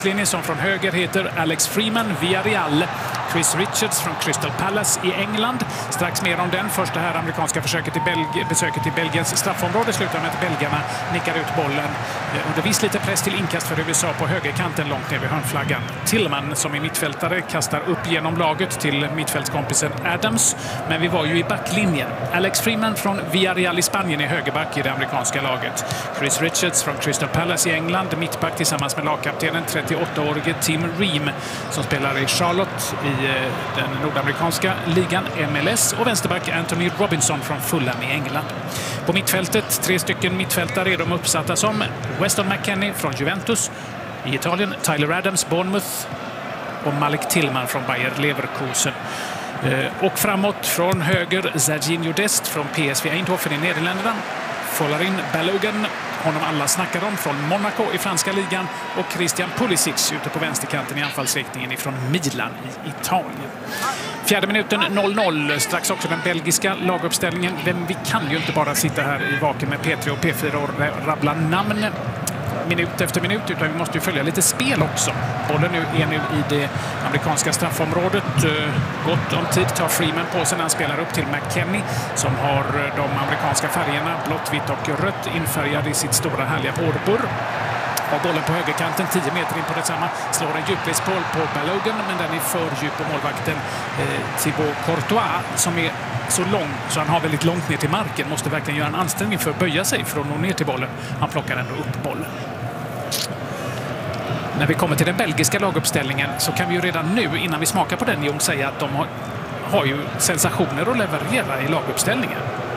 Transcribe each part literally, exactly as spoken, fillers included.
Linjen som från höger heter Alex Freeman, Villarreal. Chris Richards från Crystal Palace i England. Strax mer om den. Första här amerikanska försöket till Belg- besöket till Belgiens straffområde slutar med att belgarna nickar ut bollen under viss lite press till inkast för U S A på högerkanten långt ner vid hörnflaggan. Tillman som är mittfältare kastar upp genom laget till mittfältskompisen Adams. Men vi var ju i backlinjen. Alex Freeman från Villarreal i Spanien är högerback i det amerikanska laget. Chris Richards från Crystal Palace i England, mittback tillsammans med lagkaptenen trettioåttaårige Tim Ream som spelar i Charlotte i den nordamerikanska ligan M L S, och vänsterback Anthony Robinson från Fulham i England. På mittfältet, tre stycken mittfältare är de uppsatta som Weston McKennie från Juventus i Italien, Tyler Adams, Bournemouth och Malik Tillman från Bayer Leverkusen. Och framåt från höger Serginho Dest från P S V Eindhoven i Nederländerna. Folarin Balogun, honom alla snackar om, från Monaco i franska ligan, och Christian Pulisic ute på vänsterkanten i anfallsriktningen ifrån Milan i Italien. Fjärde minuten noll noll, strax också den belgiska laguppställningen. Men vi kan ju inte bara sitta här i vaken med P tre och P fyra och rabbla namn minut efter minut, utan vi måste ju följa lite spel också. Bollen nu är nu i det amerikanska straffområdet. Gott om tid tar Freeman på sig när han spelar upp till McKennie som har de amerikanska färgerna blått, vitt och rött infärgad i sitt stora härliga hårburr. Och bollen på högerkanten, tio meter in på detsamma, slår en djupledsboll på Balogun, men den är för djup på målvakten eh, Thibaut Courtois som är så lång så han har väldigt långt ner till marken, måste verkligen göra en ansträngning för att böja sig för att nå ner till bollen. Han plockar ändå upp bollen. När vi kommer till den belgiska laguppställningen så kan vi ju redan nu, innan vi smakar på den, Jon, säga att de har, har ju sensationer att leverera i laguppställningen.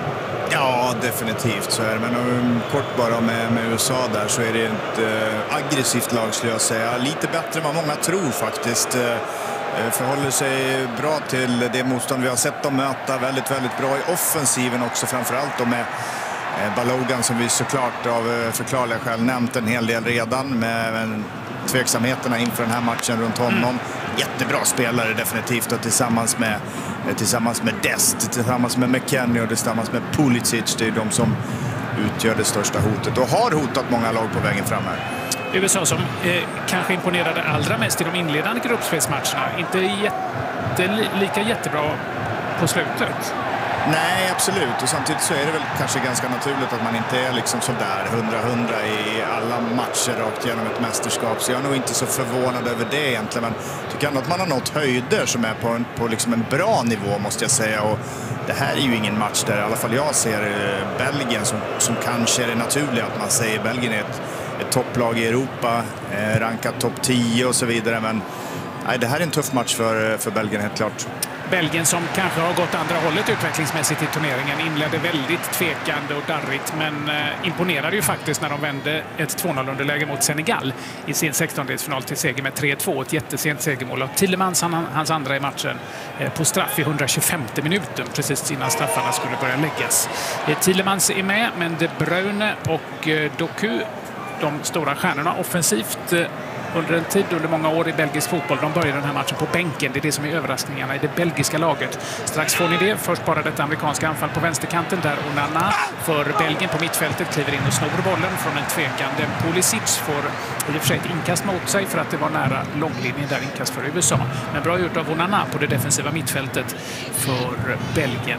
Ja, definitivt så är det. Men um, kort bara med, med U S A där så är det ett uh, aggressivt lag, skulle jag säga. Lite bättre än vad många tror faktiskt. Uh, förhåller sig bra till det motstånd vi har sett dem möta. Väldigt, väldigt bra i offensiven också, framförallt då med uh, Balogun som vi såklart av uh, förklarliga skäl nämnt en hel del redan med, med tveksamheterna inför den här matchen runt honom. Mm. Jättebra spelare definitivt, och tillsammans med tillsammans med Dest, tillsammans med McKennie och tillsammans med Pulisic, det är de som utgör det största hotet och har hotat många lag på vägen fram här. U S A som eh, kanske imponerade allra mest i de inledande gruppspelsmatcherna, inte jätte, lika jättebra på slutet. Nej, absolut. Och samtidigt så är det väl kanske ganska naturligt att man inte är liksom sådär hundra hundra i alla matcher rakt genom ett mästerskap. Så jag är nog inte så förvånad över det egentligen. Men jag tycker ändå att man har nått höjder som är på en, på liksom en bra nivå, måste jag säga. Och det här är ju ingen match där i alla fall jag ser Belgien som, som kanske är det naturliga att man säger Belgien är ett, ett topplag i Europa, eh, rankat topp tio och så vidare. Men nej, det här är en tuff match för, för Belgien, helt klart. Belgien som kanske har gått andra hållet utvecklingsmässigt i turneringen inledde väldigt tvekande och darrigt, men eh, imponerade ju faktiskt när de vände ett två noll underläge mot Senegal i sin sextondelsfinal till seger med tre två. Ett jättesent segermål av Tillemans, han, hans andra i matchen, eh, på straff i hundratjugofemte minuten precis innan straffarna skulle börja läggas. Eh, Tillemans är med, men De Bruyne och eh, Doku, de stora stjärnorna offensivt, eh, under en tid, under många år i belgisk fotboll. De börjar den här matchen på bänken. Det är det som är överraskningarna i det belgiska laget. Strax får ni det. Först bara detta amerikanska anfall på vänsterkanten där Onana för Belgien på mittfältet kliver in och snor bollen från en tvekande Pulisic. Får i och för sig ett inkast mot sig för att det var nära långlinjen där, inkast för U S A. Men bra gjort av Onana på det defensiva mittfältet för Belgien.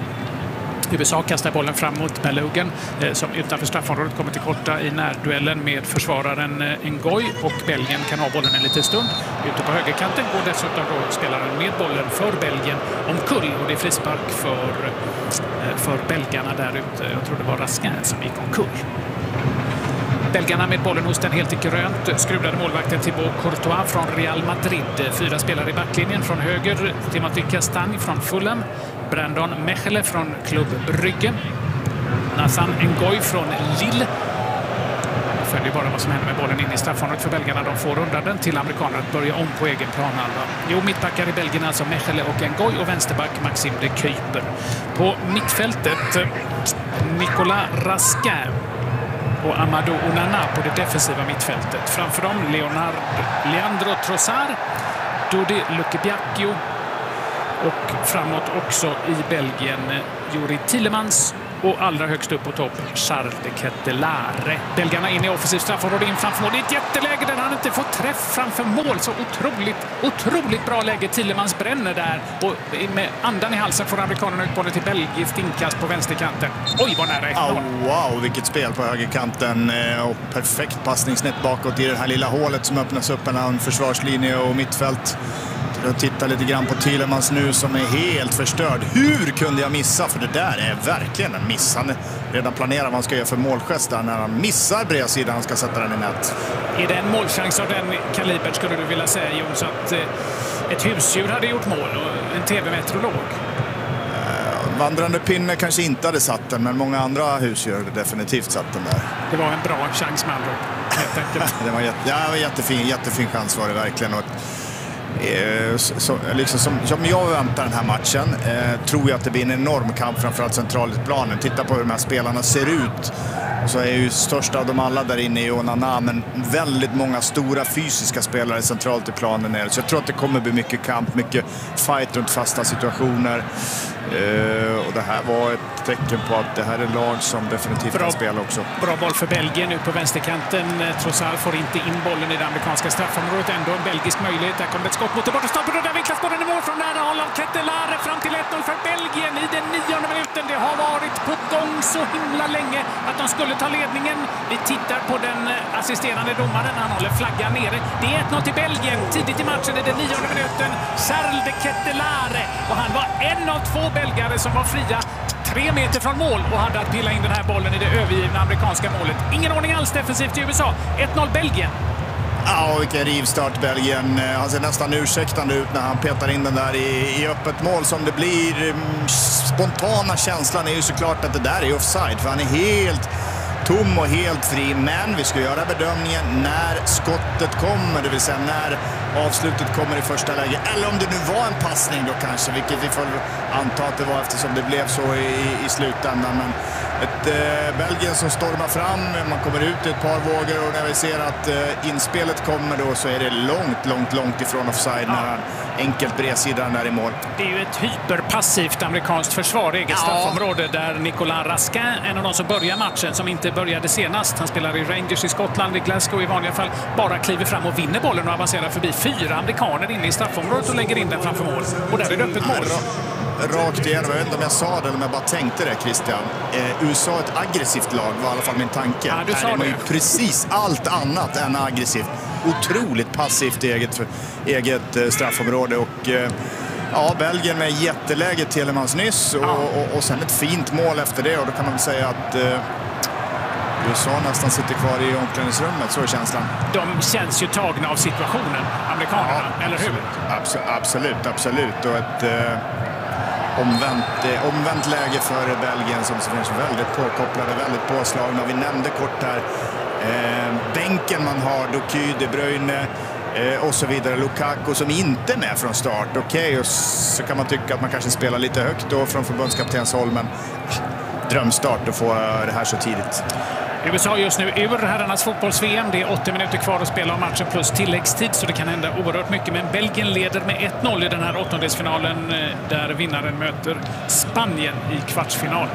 U S A kastar bollen fram mot Balogun eh, som utanför straffområdet kommer till korta i närduellen med försvararen eh, Ngoy, och Belgien kan ha bollen en liten stund. Ute på högerkanten går dessutom då spelaren med bollen för Belgien omkull, och det är frispark för, eh, för belgarna där ute. Jag tror det var Raskin som gick omkull. Belgarna med bollen hos den helt i grönt skruvade målvakten Thibaut Courtois från Real Madrid. Fyra spelare i backlinjen från höger: Timothy Castagne från Fulham, Brandon Mechele från Club Brugge, Nathan Ngoy från Lille. Jag följer bara vad som händer med bollen in i straffområdet för belgarna. De får undan den till amerikanerna att börja om på egen planhalva. Jo, mittbackar i Belgien alltså Mechele och Ngoy, och vänsterback Maxime de Kuyper. På mittfältet Nicolas Raskin och Amadou Onana på det defensiva mittfältet. Framför dem Leonard, Leandro Trossard, Dodi Lukebakio, och framåt också i Belgien Juri Tillemans Och allra högst upp på topp, Charles de Kettelare. Belgarna in i offensivt straffområde in framför mål. Det är ett jätteläge där han inte får träff framför mål. Så otroligt, otroligt bra läge. Tillemans bränner där. Och med andan i halsen får amerikanerna ut bollen till belgiskt inkast på vänsterkanten. Oj, vad nära ett noll. Oh, wow, vilket spel på högerkanten. Och perfekt passningsnätt bakåt i det här lilla hålet som öppnas upp mellan försvarslinje och mittfält. Jag tittar lite grann på Tillemans nu som är helt förstörd. Hur kunde jag missa? För det där är verkligen en miss. Han redan planerar vad han ska göra för målgest där när han missar bredsidan han ska sätta den i nät. Är det en målchans av den kalibern skulle du vilja säga, Jon, så att eh, ett husdjur hade gjort mål och en tv-meteorolog? Eh, vandrande pinne kanske inte hade satt den, men många andra husdjur hade definitivt satt den där. Det var en bra chans med andra ord, helt enkelt. det var jätte, ja, det var jättefin, jättefin chans var det verkligen. Och Så, liksom, som, som jag väntar den här matchen eh, tror jag att det blir en enorm kamp framförallt centralt i planen. Titta på hur de här spelarna ser ut. Så är ju största av dem alla där inne i Onana, men väldigt många stora fysiska spelare centralt i planen är. Så jag tror att det kommer bli mycket kamp, mycket fight runt fasta situationer. Uh, och det här var ett tecken på att det här är lag som definitivt bra, kan spela också. Bra boll för Belgien nu på vänsterkanten. Trossard får inte in bollen i det amerikanska straffområdet. Ändå en belgisk möjlighet. Där kommer ett skott mot det borta stolpen och där vinklas bollen i mål från nära håll av Kettelare fram till ett noll för Belgien i den nionde minuten. Det har varit på gång så himla länge att de skulle ta ledningen. Vi tittar på den assisterande domaren. Han håller flaggan nere. Det är ett noll till Belgien. Tidigt i matchen i den nionde minuten. Charles de Kettelare. Och han var en av två belgare som var fria tre meter från mål och hade att pilla in den här bollen i det övergivna amerikanska målet. Ingen ordning alls defensivt i U S A. ett noll Belgien. Ja, vilken rivstart Belgien. Han ser nästan ursäktande ut när han petar in den där i, i öppet mål som det blir. Spontana känslan är ju såklart att det där är offside, för han är helt tom och helt fri. Men vi ska göra bedömningen när skottet kommer, det vill säga när avslutet kommer i första läge. Eller om det nu var en passning då kanske, vilket vi får anta att det var eftersom det blev så i, i slutändan. Men ett eh, Belgien som stormar fram, man kommer ut i ett par vågor och när vi ser att eh, inspelet kommer då så är det långt, långt, långt ifrån offside när han enkelt bredsidan där i mål. Det är ju ett hyperpassivt amerikanskt försvar, eget ja. straffområde där Nicolas Raskin, en av de som börjar matchen, som inte började senast. Han spelar i Rangers i Skottland, i Glasgow i vanliga fall, bara kliver fram och vinner bollen och avancerar förbi fyra amerikaner inne i straffområdet och lägger in den framför mål. Och där är det öppet mål. Rakt igenom, jag vet inte om jag sa det eller om jag bara tänkte det, Christian. Eh, U S A är ett aggressivt lag, var i alla fall min tanke. Ja, du sa här är man det. ju precis allt annat än aggressivt. Otroligt passivt i eget, eget eh, straffområde och eh, ja, Belgien med jätteläge Tillemans nyss och, ja. och, och sen ett fint mål efter det, och då kan man väl säga att eh, U S A nästan sitter kvar i omklädningsrummet, så är känslan. De känns ju tagna av situationen, amerikanerna, ja, eller hur? Absolut, absolut, absolut. Och ett eh, omvänt, eh, omvänt läge för Belgien som finns väldigt påkopplade, väldigt påslagna. Vi nämnde kort här eh, bänken man har, Doky, De Bruyne eh, och så vidare. Lukaku som inte är med från start. Okej, okay, och så kan man tycka att man kanske spelar lite högt då från förbundskaptens håll, men drömstart att få det här så tidigt. U S A just nu ur herrarnas fotbolls-V M. Det är åttio minuter kvar att spela om matchen plus tilläggstid, så det kan hända oerhört mycket. Men Belgien leder med ett noll i den här åttondelsfinalen där vinnaren möter Spanien i kvartsfinal.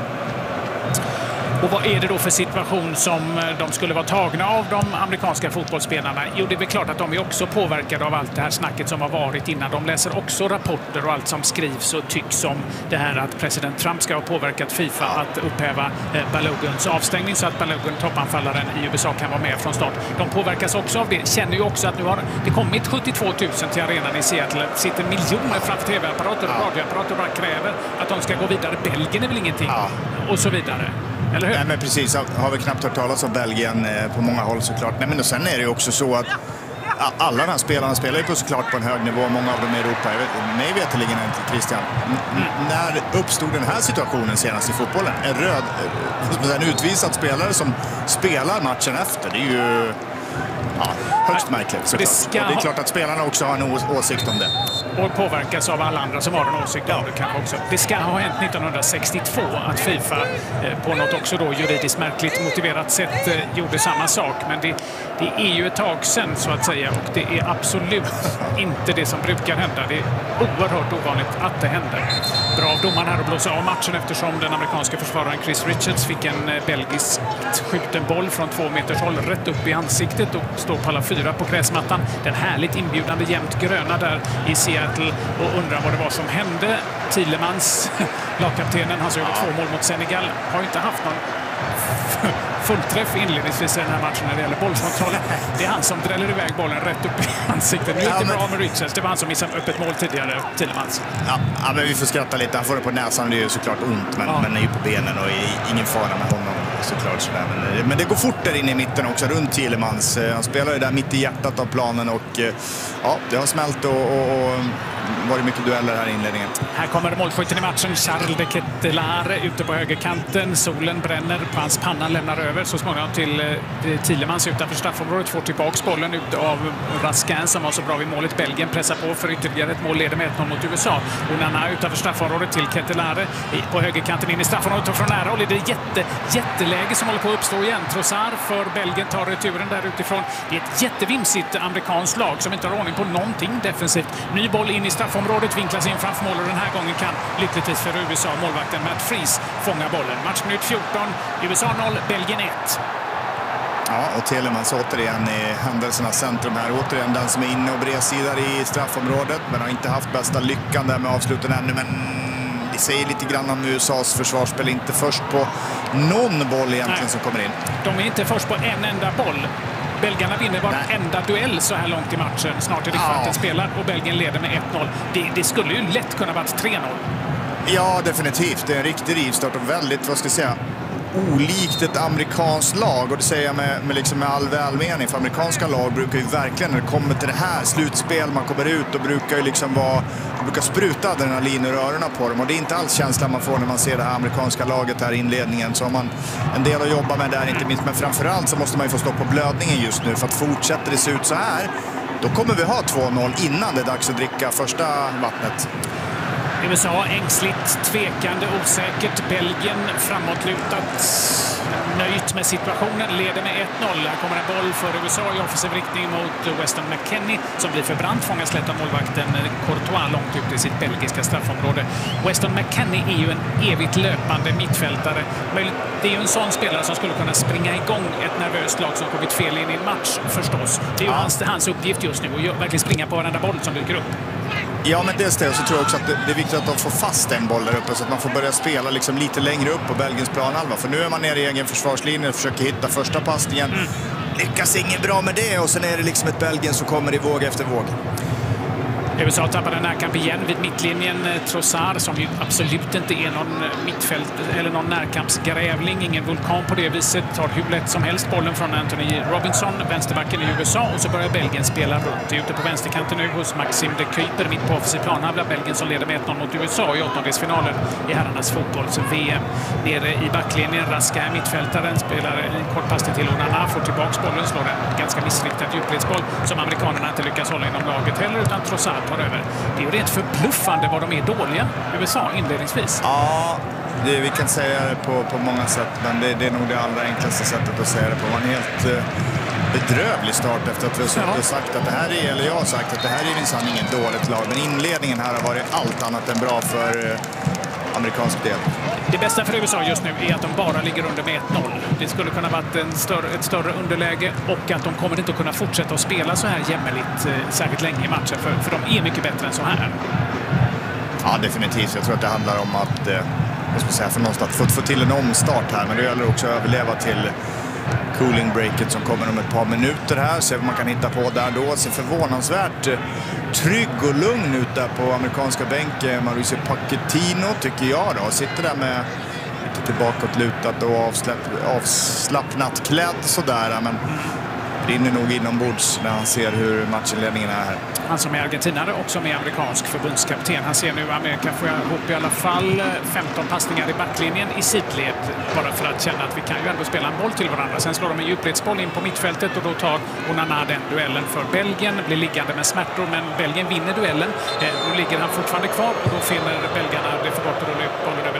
Och vad är det då för situation som de skulle vara tagna av, de amerikanska fotbollsspelarna? Jo, det är väl klart att de är också påverkade av allt det här snacket som har varit innan. De läser också rapporter och allt som skrivs och tycks om det här att president Trump ska ha påverkat FIFA att upphäva eh, Balogans avstängning så att Balogun, toppanfallaren i U S A, kan vara med från start. De påverkas också av det. Känner ju också att nu har det kommit sjuttiotvå tusen till arenan i Seattle. Det sitter miljoner framför tv-apparater och radioapparater och bara kräver att de ska gå vidare. Belgien är väl ingenting? Ja. Och så vidare. Eller hur? Nej, men precis. Har vi knappt hört talas om Belgien eh, på många håll såklart. Nej, men och sen är det ju också så att alla de här spelarna spelar ju på såklart på en hög nivå. Många av dem i Europa. Jag vet, mig veterligen inte, Christian. Mm. När uppstod den här situationen senast i fotbollen? En röd, en utvisad spelare som spelar matchen efter. Det är ju ja, högst märkligt. Det, ska... det är klart att spelarna också har en åsikt om det. Och påverkas av alla andra som har en åsikt om det kanske också. Det ska ha hänt nittonhundrasextiotvå att FIFA eh, på något också då juridiskt märkligt motiverat sätt eh, gjorde samma sak. Men det, det är ju ett tag sedan så att säga, och det är absolut inte det som brukar hända. Det är oerhört ovanligt att det händer. Bra av domaren här att blåsa av matchen eftersom den amerikanska försvararen Chris Richards fick en belgisk skjuten boll från två meters håll rätt upp i ansiktet och står på alla fyra på gräsmattan. Den härligt inbjudande jämnt gröna där i Seattle och undrar vad det var som hände. Thielemans, lagkaptenen, han som gjorde två mål mot Senegal, har ju inte haft någon fullträff inledningsvis i den här matchen när det gäller bollkontrollen. Det är han som dräller iväg bollen rätt upp i ansiktet. Nu är det inte bra med Richards. Det var han som missade öppet mål tidigare, Thielemans. Ja, ja, men vi får skratta lite. Han får det på näsan, det är ju såklart ont, men, ja. men är ju på benen och är ingen fara med honom såklart. Sådär. Men, men det går fort där inne i mitten också, runt Thielemans. Han spelar ju där mitt i hjärtat av planen och ja, det har smält och, och, och varit mycket dueller här i inledningen. Här kommer målskytten i matchen, Charles de Ketelaere ute på högerkanten. Solen bränner på hans panna, lämnar över så småningom till eh, Thielemans utanför straffområdet. Får tillbaka bollen ut av Raskin som var så bra vid målet. Belgien pressar på för ytterligare ett mål, leder med ett noll mot U S A. Onana utanför straffområdet till Ketelaere på högerkanten in i straffområdet och från nära håll. Det är jätte, jätteläge som håller på att uppstå igen. Trossard för Belgien tar returen där utifrån. Det är ett jättevimsigt amerikanskt lag som inte har ordning på någonting defensivt. Ny boll in i straffområdet, vinklas in framför mål och den här gången kan lyckligtvis för U S A målvakten Matt Fries fånga bollen. Matchminut fjorton, U S A noll, Belgien ett. Ja, och Thielemans återigen i händelsernas centrum här. Återigen den som är inne och bredsidar i straffområdet, men har inte haft bästa lyckan där med avsluten ännu. Men det säger lite grann om U S As försvarsspel. Inte först på någon boll egentligen. Nej, som kommer in. De är inte först på en enda boll. Belgarna vinner bara en enda duell så här långt i matchen. Snart är det kvarten ja. spelar och Belgien leder med ett noll. Det, det skulle ju lätt kunna vara tre noll. Ja, definitivt. Det är en riktig rivstart och väldigt, vad ska jag säga, olikt ett amerikanskt lag. Och det säger jag med, med, liksom med all välmening. För amerikanska lag brukar ju verkligen, när det kommer till det här slutspel, man kommer ut och brukar ju liksom vara, brukar spruta adrenalin ur öronen på dem. Och det är inte alls känslan man får när man ser det här amerikanska laget här i inledningen. Så har man en del att jobba med där, inte minst. Men framförallt så måste man ju få stopp på blödningen just nu. För att fortsätter det se ut så här, då kommer vi ha två noll innan det är dags att dricka första vattnet. U S A ängsligt, tvekande, osäkert. Belgien framåtlutat, nöjt med situationen, leder med ett noll. Här kommer en boll för U S A i offensiv riktning mot Weston McKennie som blir förbrant, fångas lätt av målvakten Courtois långt ut i sitt belgiska straffområde. Weston McKennie är ju en evigt löpande mittfältare. Det är ju en sån spelare som skulle kunna springa igång ett nervöst lag som kommit fel in i en match förstås. Det är ju ja. hans, hans uppgift just nu att verkligen springa på varenda boll som dyker upp. Ja, men dels det, och så tror jag också att det, det är viktigt att de får fast en boll där uppe så att man får börja spela liksom lite längre upp på Belgiens planhalva. För nu är man nere i egen försvarslinje och försöker hitta första passningen. Mm. Lyckas inget bra med det och sen är det liksom ett Belgien som kommer i våg efter våg. U S A tappade en närkamp igen vid mittlinjen. Trossard som ju absolut inte är någon mittfält eller någon närkampsgrävling, ingen vulkan på det viset, tar hur lätt som helst bollen från Anthony Robinson, vänsterbacken i U S A, och så börjar Belgien spela runt. Det är ute på vänsterkanten nu hos Maxime de Kuyper mitt på offensiv planhalva. Belgien som leder med ett noll mot U S A i åttondelsfinalen i herrarnas fotbolls-V M. Nere i backlinjen, Raskin, mittfältaren, spelar en kort passning till Onana, får tillbaka bollen, slår en ganska missriktad djupledsboll som amerikanerna inte lyckas hålla inom laget heller, utan Trossard över. Det är ju rent förbluffande vad de är dåliga, U S A, inledningsvis. Ja, det, vi kan säga det på, på många sätt, men det, det är nog det allra enklaste sättet att säga det på. Man är helt uh, bedrövlig start efter att vi har ja. sagt att det här är, eller jag har sagt att det här är minsann inget dåligt lag. Men inledningen här har varit allt annat än bra för uh, amerikansk del. Det bästa för U S A just nu är att de bara ligger under med ett noll. Det skulle kunna vara en större, ett större underläge och att de kommer inte att kunna fortsätta att spela så här jämmerligt eh, särskilt länge i matchen. För, för de är mycket bättre än så här. Ja, definitivt. Jag tror att det handlar om att eh, jag ska säga, för någonstans få, få till en omstart här. Men det gäller också att överleva till cooling breaket som kommer om ett par minuter här. Se vad man kan hitta på där då. Ser förvånansvärt eh, trygg och lugn ut där på amerikanska bänken. Mauricio Pochettino tycker jag då. Sitter där med lite tillbakåtlutat och avslapp, avslappnat klädd sådär. Men rinner nog inombords när han ser hur matchinledningen är här. Han som är argentinare och som är amerikansk förbundskapten. Han ser nu Amerika får ihop i alla fall femton passningar i backlinjen i sidled. Bara för att känna att vi kan ju ändå spela en boll till varandra. Sen slår de en djupledsboll in på mittfältet och då tar Onana den duellen för Belgien. Blir liggande med smärtor, men Belgien vinner duellen. Eh, då ligger han fortfarande kvar och då finner belgarna det för gott och då löper bollen över långlinjen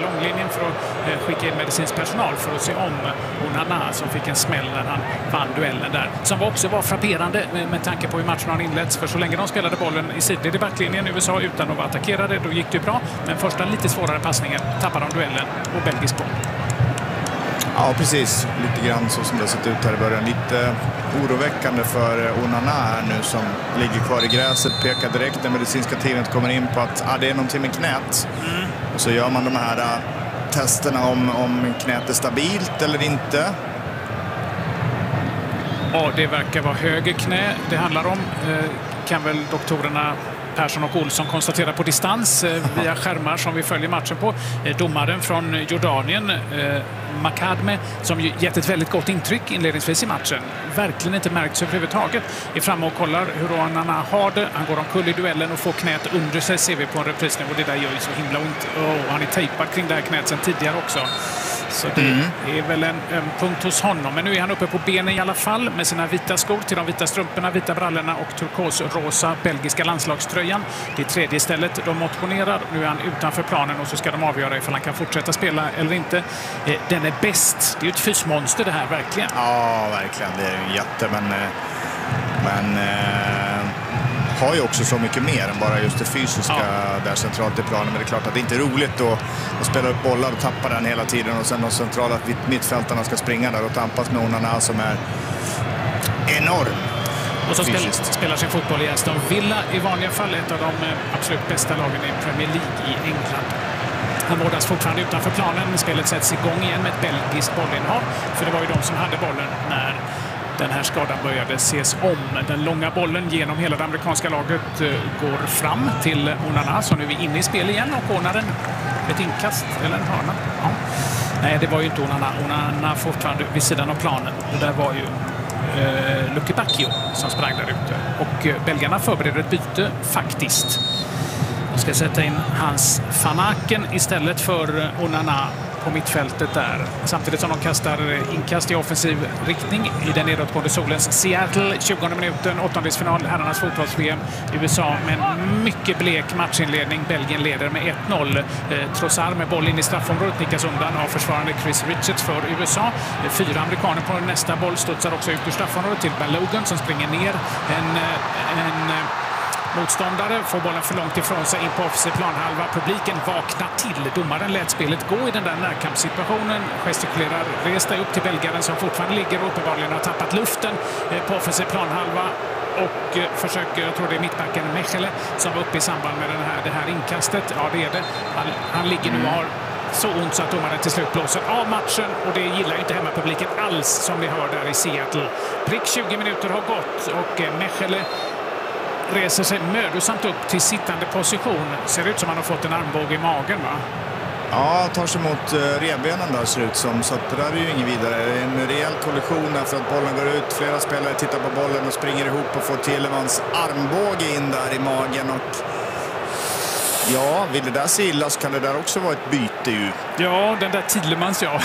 för att skicka in medicinsk personal för att se om Onana som fick en smäll när han vann duellen där. Som också var frapperande med tanke på hur matchen har inletts. För så länge de spelade bollen i sidled i backlinjen i U S A utan att vara attackerade, då gick det bra. Men första lite svårare passningen tappade de duellen och belgisk boll. Ja, precis. Lite grann så som det har sett ut här i början. Lite oroväckande för Onana här nu som ligger kvar i gräset. Pekar direkt när medicinska teamet kommer in på att ah, det är någonting med knät. Mm. Och så gör man de här uh, testerna om, om knät är stabilt eller inte. Ja, det verkar vara höger knä det handlar om. Eh, kan väl doktorerna Persson och Olsson konstaterar på distans eh, via skärmar som vi följer matchen på. Eh, domaren från Jordanien, eh, Makadme, som gett ett väldigt gott intryck inledningsvis i matchen. Verkligen inte märkts överhuvudtaget. Är framme och kollar hur Onana har det. Han går omkull i duellen och får knät under sig, ser vi på en repris nu. Och det där gör ju så himla ont. Oh, han är tejpad kring det här knät sedan tidigare också. Så det mm. är väl en, en punkt hos honom. Men nu är han uppe på benen i alla fall med sina vita skor till de vita strumporna, vita brallorna och turkosrosa belgiska landslagströjan. Det är tredje stället. De motionerar. Nu är han utanför planen och så ska de avgöra ifall han kan fortsätta spela eller inte. Den är bäst. Det är ju ett fysmonster det här, verkligen. Ja, verkligen. Det är ju jätte, men... men eh, har ju också så mycket mer än bara just det fysiska ja. där centralt i planen. Men det är klart att det inte är roligt att, att spela upp bollar och tappa den hela tiden och sen de centrala mittfältarna ska springa där och tampas med Onana som är enorm. Och så spel, spelar sin fotboll i Aston Villa i vanliga fall, ett av de absolut bästa lagen i Premier League i England. Han vårdas fortfarande utanför planen. Spelet sätts igång igen med ett belgiskt bollinnehav. För det var ju de som hade bollen när den här skadan började ses om. Den långa bollen genom hela det amerikanska laget går fram till Onana. Så nu är vi inne i spel igen och ordnar en, ett inkast eller en hörna. Ja. Nej, det var ju inte Onana. Onana fortfarande vid sidan av planen. Det där var ju eh, Lucky Bacchio som sprang där ute. Och eh, belgarna förbereder ett byte faktiskt. De ska sätta in Hans van Aken istället för Onana på mittfältet där. Samtidigt som de kastar inkast i offensiv riktning i den nedåtgående solens Seattle. tjugonde minuten, åttondelsfinal, herrarnas fotbolls-V M. U S A med en mycket blek matchinledning. Belgien leder med ett noll. Eh, Trossard med boll in i straffområdet nickas undan av försvarande Chris Richards för U S A. Eh, fyra amerikaner på nästa boll studsar också ut ur straffområdet till Balogun som springer ner en... en motståndare får bollen för långt ifrån sig in på offensiv planhalva. Publiken vaknar till. Domaren lät spelet gå i den där närkampssituationen. Gestikulerar, resta upp till belgaren som fortfarande ligger och uppenbarligen har tappat luften på offensiv planhalva. Och försöker, jag tror det är mittbacken Mechele som var uppe i samband med den här, det här inkastet. Ja, det är det. Han, han ligger nu och har så ont så att domaren till slut blåser av matchen. Och det gillar ju inte hemmapubliken alls som ni hör där i Seattle. Prick tjugo minuter har gått och Mechele reser sig mödosamt upp till sittande position. Ser ut som han har fått en armbåge i magen, va? Ja, tar sig mot revbenen där ser ut som. Så att det där är ju inget vidare. Det är en rejäl kollision för att bollen går ut. Flera spelare tittar på bollen och springer ihop och får Tillemans armbåge in där i magen. Och ja, vill det där se illa så kan det där också vara ett byte ju. Ja, den där Tillemans, ja.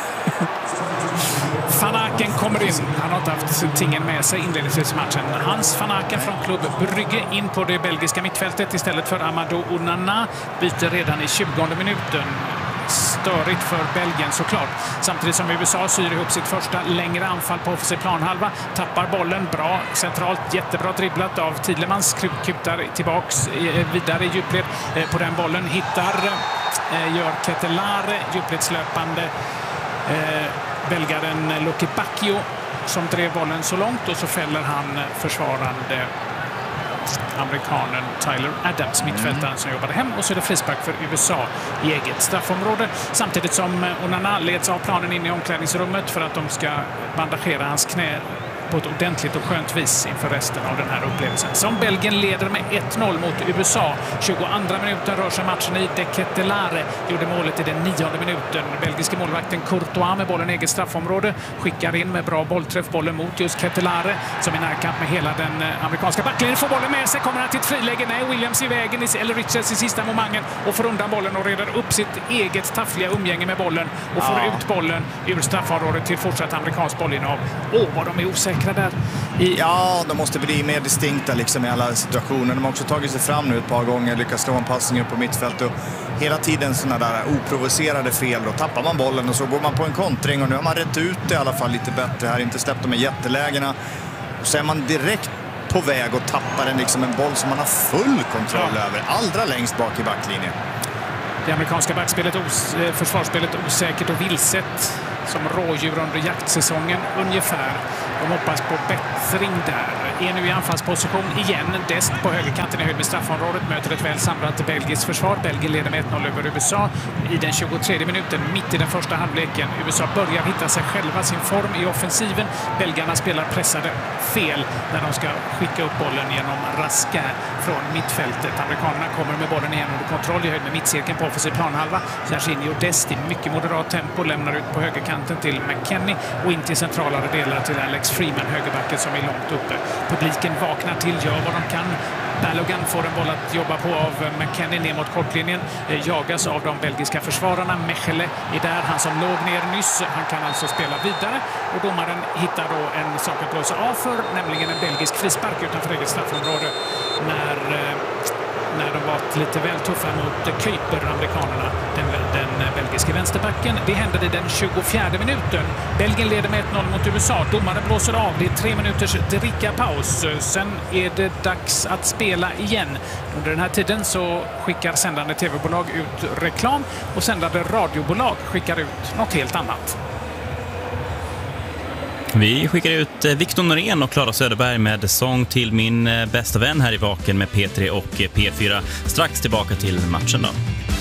Van Aken kommer in. Han har inte haft tingen med sig inledningsvis i matchen. Hans Van Aken från klubb Brygge in på det belgiska mittfältet istället för Amadou Onana. Byter redan i tjugonde minuten. Störigt för Belgien såklart. Samtidigt som U S A syr ihop sitt första längre anfall på offensiv planhalva. Tappar bollen bra centralt. Jättebra dribblat av Tillemans. Kutar tillbaks vidare i djupled på den bollen. Hittar, gör Ketelare djupledslöpande. Belgaren Lucky Bacchio som drev bollen så långt och så fäller han försvarande amerikanen Tyler Adams, mittfältaren mm. som jobbade hem, och så är det frispark för U S A i eget straffområde. Samtidigt som Onana leds av planen in i omklädningsrummet för att de ska bandagera hans knä på ett ordentligt och skönt vis inför resten av den här upplevelsen. Som Belgien leder med ett noll mot U S A. tjugoandra minuten rör sig matchen i. De Ketelare gjorde målet i den nionde minuten. Belgiska målvakten Courtois med bollen i eget straffområde skickar in med bra bollträff bollen mot just Ketelare som i närkamp med hela den amerikanska backlinjen. Får bollen med sig, kommer han till ett friläge. Nej, Williams i vägen, eller Richards i sista momangen och får undan bollen och reder upp sitt eget taffliga umgänge med bollen och får ja. ut bollen ur straffområdet till fortsatt amerikansk bollinnehav. Åh, vad de är osäkra osäkra där? I... Ja, de måste bli mer distinkta liksom, i alla situationer. De har också tagit sig fram nu ett par gånger, lyckas slå en passning upp på mittfält och hela tiden sådana där oprovocerade fel. Då tappar man bollen och så går man på en kontring och nu har man rätt ut det i alla fall lite bättre här, inte släppt de jättelägena. Och så är man direkt på väg och tappar en, liksom en boll som man har full kontroll ja. över, allra längst bak i backlinjen. Det amerikanska backspelet, os- försvarsspelet osäkert och vilset som rådjur under jaktsäsongen ungefär. De hoppas på bättring där. Är nu i anfallsposition igen. Dest på högerkanten i höjd med straffområdet möter ett väl samlat belgiskt försvar. Belgien leder med ett noll över U S A i den tjugotredje minuten, mitt i den första halvleken. U S A börjar hitta sig själva sin form i offensiven. Belgarna spelar pressade fel när de ska skicka upp bollen genom Raska från mittfältet. Amerikanerna kommer med bollen igen under kontroll i höjd med mittcirkeln på offensiv planhalva. Jorginho Dest i mycket moderat tempo lämnar ut på högerkanten till McKennie och in till centralare delar till Alex Freeman, högerbacken som är långt uppe. Publiken vaknar till, gör vad de kan. Balogun får en boll att jobba på av McKennie ner mot kortlinjen. Jagas av de belgiska försvararna. Mechele är där, han som låg ner nyss. Han kan alltså spela vidare. Och domaren hittar då en sak att blåsa av för, nämligen en belgisk frispark utanför eget straffområde. När, när de var lite väl tuffa mot Kuiper, amerikanerna, den, den belgiska vänsterbacken. Det händer i den tjugofjärde minuten. Belgien leder med ett noll mot U S A. Domaren blåser av. Det är tre minuters drickapaus. Sen är det dags att spela igen. Under den här tiden så skickar sändande tv-bolag ut reklam och sändande radiobolag skickar ut något helt annat. Vi skickar ut Victor Norén och Klara Söderberg med sång till min bästa vän här i Vaken med P tre och P fyra. Strax tillbaka till matchen då.